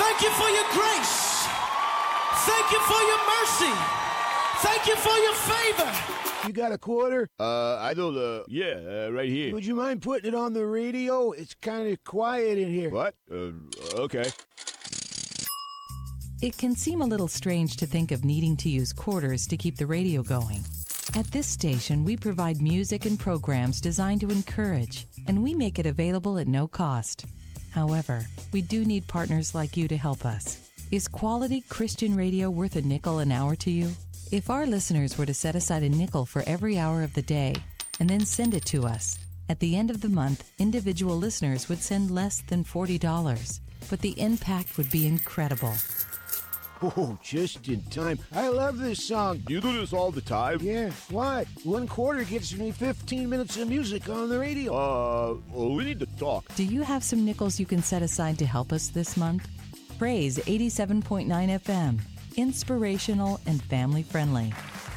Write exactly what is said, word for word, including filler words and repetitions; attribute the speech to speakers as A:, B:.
A: Thank you for your grace. Thank you for your mercy. Thank you for your favor.
B: You got a quarter?
C: Uh, I don't, uh, yeah, uh, right here.
B: Would you mind putting it on the radio? It's kind of quiet in here.
C: What? Uh, okay.
D: It can seem a little strange to think of needing to use quarters to keep the radio going. At this station, we provide music and programs designed to encourage, and we make it available at no cost. However, we do need partners like you to help us. Is quality Christian radio worth a nickel an hour to you? If our listeners were to set aside a nickel for every hour of the day and then send it to us, at the end of the month, individual listeners would send less than forty dollars, but the impact would be incredible.
B: Oh, just in time. I love this song.
C: You do this all the time?
B: Yeah, why? One quarter gets me fifteen minutes of music on the radio.
C: Uh, well, we need to talk.
D: Do you have some nickels you can set aside to help us this month? Praise eighty-seven point nine F M. Inspirational and family friendly.